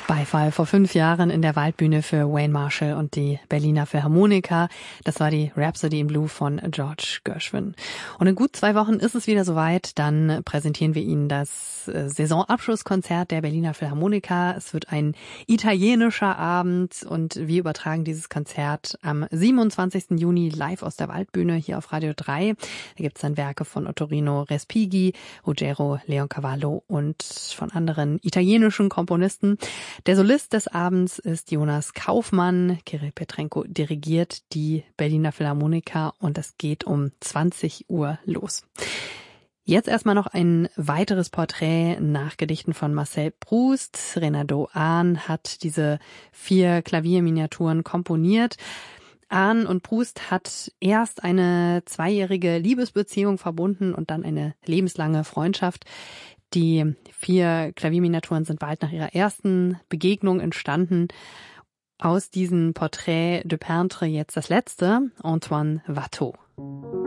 Beifall vor 5 Jahren in der Waldbühne für Wayne Marshall und die Berliner Philharmoniker. Das war die Rhapsody in Blue von George Gershwin. Und in gut 2 Wochen ist es wieder soweit. Dann präsentieren wir Ihnen das Saisonabschlusskonzert der Berliner Philharmoniker. Es wird ein italienischer Abend und wir übertragen dieses Konzert am 27. Juni live aus der Waldbühne hier auf Radio 3. Da gibt es dann Werke von Ottorino Respighi, Ruggero Leoncavallo und von anderen italienischen Komponisten. Der Solist des Abends ist Jonas Kaufmann. Kirill Petrenko dirigiert die Berliner Philharmoniker und es geht um 20 Uhr los. Jetzt erstmal noch ein weiteres Porträt nach Gedichten von Marcel Proust. Renaud Ahn hat diese 4 Klavierminiaturen komponiert. Ahn und Proust hat erst eine 2-jährige Liebesbeziehung verbunden und dann eine lebenslange Freundschaft. Die 4 Klavierminiaturen sind bald nach ihrer ersten Begegnung entstanden. Aus diesem Portrait de Peintre jetzt das letzte, Antoine Watteau.